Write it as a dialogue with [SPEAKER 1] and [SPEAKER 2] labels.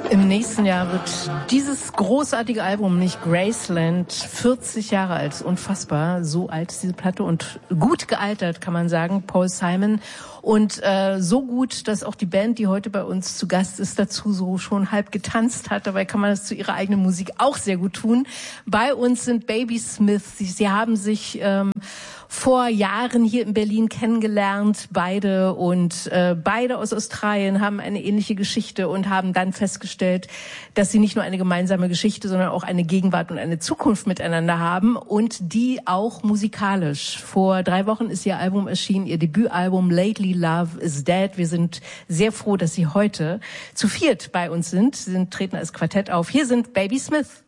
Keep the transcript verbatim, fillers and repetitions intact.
[SPEAKER 1] Im nächsten Jahr wird dieses großartige Album, nicht Graceland, vierzig Jahre alt. Unfassbar, so alt ist diese Platte und gut gealtert, kann man sagen. Paul Simon. Und äh, so gut, dass auch die Band, die heute bei uns zu Gast ist, dazu so schon halb getanzt hat. Dabei kann man das zu ihrer eigenen Musik auch sehr gut tun. Bei uns sind Baby Smith. Sie, sie haben sich ähm, vor Jahren hier in Berlin kennengelernt, beide. Und äh, beide aus Australien haben eine ähnliche Geschichte und haben dann festgestellt, dass sie nicht nur eine gemeinsame Geschichte, sondern auch eine Gegenwart und eine Zukunft miteinander haben. Und die auch musikalisch. Vor drei Wochen ist ihr Album erschienen, ihr Debütalbum Lately Love is Dead. Wir sind sehr froh, dass Sie heute zu viert bei uns sind. Sie sind, treten als Quartett auf. Hier sind Baby Smith.